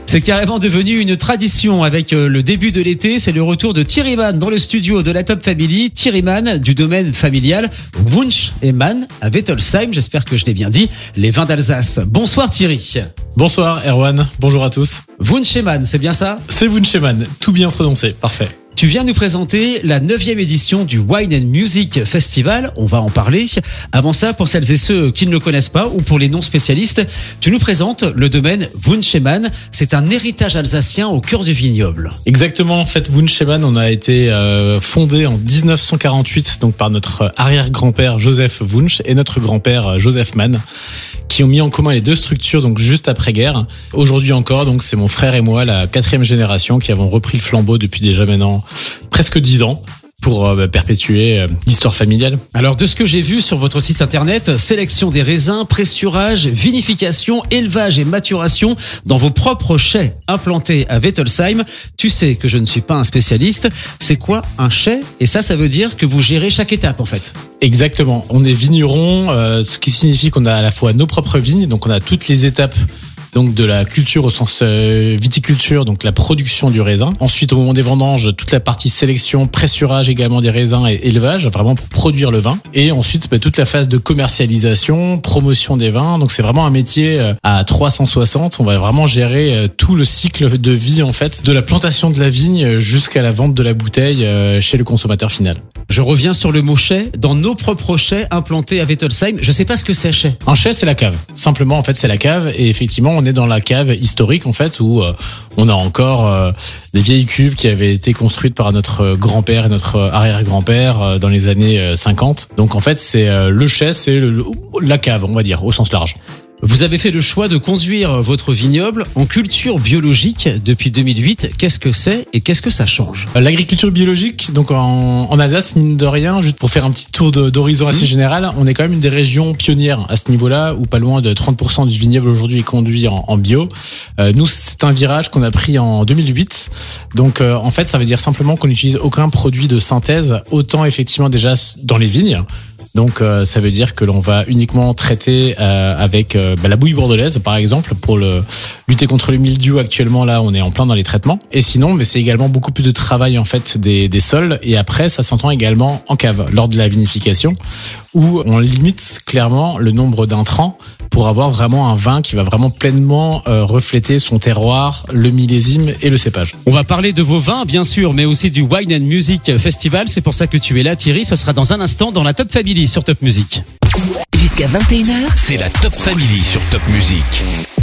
C'est carrément devenu une tradition avec le début de l'été. C'est le retour de Thierry Mann dans le studio de la Top Family. Thierry Mann du domaine familial Wunsch et Mann à Wettolsheim. J'espère que je l'ai bien dit. Les vins d'Alsace. Bonsoir Thierry. Bonsoir Erwan. Bonjour à tous. Wunsch et Mann, c'est bien ça? C'est Wunsch et Mann. Tout bien prononcé. Parfait. Tu viens nous présenter la 9e édition du Wine and Music Festival. On va en parler. Avant ça, pour celles et ceux qui ne le connaissent pas ou pour les non-spécialistes, tu nous présentes le domaine Wunsch et Mann. C'est un héritage alsacien au cœur du vignoble. Exactement. En fait, Wunsch et Mann, on a été fondé en 1948 donc par notre arrière-grand-père Joseph Wunsch et notre grand-père Joseph Mann, qui ont mis en commun les deux structures donc juste après-guerre. Aujourd'hui encore, donc c'est mon frère et moi, la 4e génération, qui avons repris le flambeau depuis déjà maintenant presque 10 ans pour perpétuer l'histoire familiale. Alors, de ce que j'ai vu sur votre site internet, sélection des raisins, pressurage, vinification, élevage et maturation dans vos propres chais implantés à Wettolsheim. Tu sais que je ne suis pas un spécialiste. C'est quoi un chai? Et ça veut dire que vous gérez chaque étape en fait. Exactement. On est vigneron, ce qui signifie qu'on a à la fois nos propres vignes, donc on a toutes les étapes donc de la culture au sens viticulture, donc la production du raisin. Ensuite, au moment des vendanges, toute la partie sélection, pressurage également des raisins et élevage, vraiment pour produire le vin. Et ensuite, toute la phase de commercialisation, promotion des vins. Donc c'est vraiment un métier à 360. On va vraiment gérer tout le cycle de vie en fait, de la plantation de la vigne jusqu'à la vente de la bouteille chez le consommateur final. Je reviens sur le mot chai. Dans nos propres chais implantés à Wettolsheim, je sais pas ce que c'est chai. Un chai, c'est la cave. Simplement, en fait, c'est la cave. Et effectivement, on est dans la cave historique, en fait, où on a encore des vieilles cuves qui avaient été construites par notre grand-père et notre arrière-grand-père dans les années 50. Donc, en fait, c'est le chai, c'est la cave, on va dire, au sens large. Vous avez fait le choix de conduire votre vignoble en culture biologique depuis 2008. Qu'est-ce que c'est et qu'est-ce que ça change? L'agriculture biologique, donc en Alsace, mine de rien, juste pour faire un petit tour d'horizon assez général, on est quand même une des régions pionnières à ce niveau-là, où pas loin de 30% du vignoble aujourd'hui est conduit en bio. Nous, c'est un virage qu'on a pris en 2008. Donc, en fait, ça veut dire simplement qu'on n'utilise aucun produit de synthèse, autant effectivement déjà dans les vignes. Donc ça veut dire que l'on va uniquement traiter avec la bouillie bordelaise par exemple pour lutter contre le mildiou. Actuellement là on est en plein dans les traitements. Et sinon mais c'est également beaucoup plus de travail en fait des sols, et après ça s'entend également en cave lors de la vinification où on limite clairement le nombre d'intrants pour avoir vraiment un vin qui va vraiment pleinement refléter son terroir, le millésime et le cépage. On va parler de vos vins bien sûr, mais aussi du Wine and Music Festival. C'est pour ça que tu es là Thierry. Ce sera dans un instant dans la Top Family sur Top Music. Jusqu'à 21h, c'est la Top Family sur Top Music.